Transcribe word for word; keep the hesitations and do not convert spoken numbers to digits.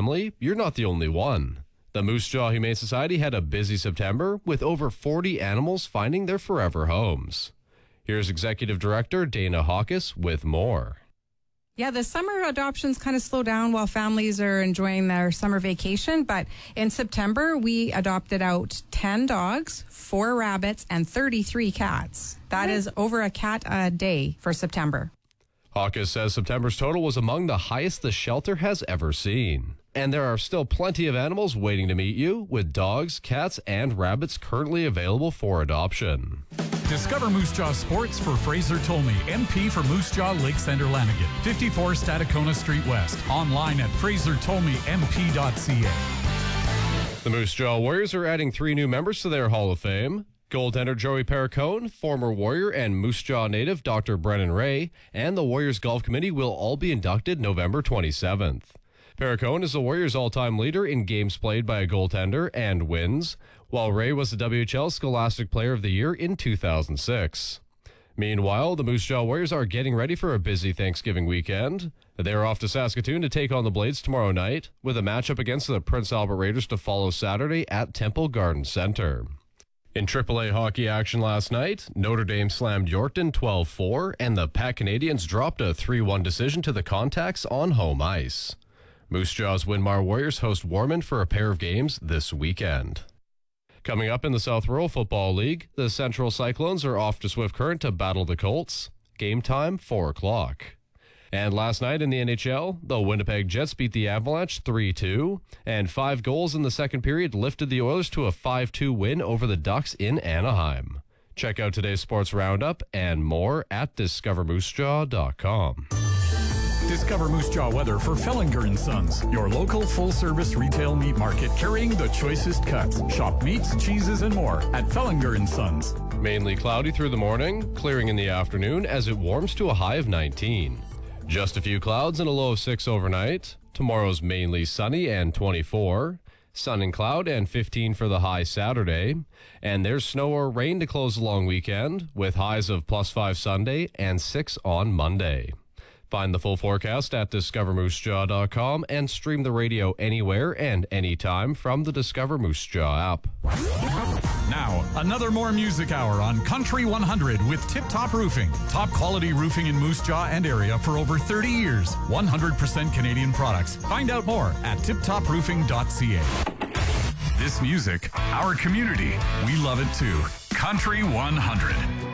family, you're not the only one. The Moose Jaw Humane Society had a busy September with over forty animals finding their forever homes. Here's Executive Director Dana Hawkes with more. Yeah, the summer adoptions kind of slow down while families are enjoying their summer vacation. But in September, we adopted out ten dogs, four rabbits, and thirty-three cats. That is over a cat a day for September. Hawkes says September's total was among the highest the shelter has ever seen. And there are still plenty of animals waiting to meet you, with dogs, cats, and rabbits currently available for adoption. Discover Moose Jaw Sports for Fraser Tolmie, M P for Moose Jaw Lake Center Lanigan, fifty-four Stadacona Street West. Online at fraser tolmie m p dot c a. The Moose Jaw Warriors are adding three new members to their Hall of Fame. Goaltender Joey Perricone, former Warrior and Moose Jaw native Doctor Brennan Ray, and the Warriors Golf Committee will all be inducted November twenty-seventh. Perricone is the Warriors' all-time leader in games played by a goaltender and wins, while Ray was the W H L Scholastic Player of the Year in two thousand six. Meanwhile, the Moose Jaw Warriors are getting ready for a busy Thanksgiving weekend. They are off to Saskatoon to take on the Blades tomorrow night, with a matchup against the Prince Albert Raiders to follow Saturday at Temple Garden Center. In triple A hockey action last night, Notre Dame slammed Yorkton twelve four, and the Pat Canadians dropped a three one decision to the Contacts on home ice. Moose Jaw's Winmar Warriors host Warman for a pair of games this weekend. Coming up in the South Rural Football League, the Central Cyclones are off to Swift Current to battle the Colts. Game time, four o'clock. And last night in the N H L, the Winnipeg Jets beat the Avalanche three two, and five goals in the second period lifted the Oilers to a five two win over the Ducks in Anaheim. Check out today's sports roundup and more at discover moose jaw dot com. Discover Moose Jaw weather for Fellinger and Sons, your local full-service retail meat market carrying the choicest cuts. Shop meats, cheeses, and more at Fellinger and Sons. Mainly cloudy through the morning, clearing in the afternoon as it warms to a high of nineteen. Just a few clouds and a low of six overnight. Tomorrow's mainly sunny and twenty-four. Sun and cloud and fifteen for the high Saturday. And there's snow or rain to close the long weekend, with highs of plus five Sunday and six on Monday. Find the full forecast at discover moose jaw dot com and stream the radio anywhere and anytime from the Discover Moose Jaw app. Now, another more music hour on Country one hundred with Tip Top Roofing. Top quality roofing in Moose Jaw and area for over thirty years. one hundred percent Canadian products. Find out more at tip top roofing dot c a. This music, our community, we love it too. Country one hundred.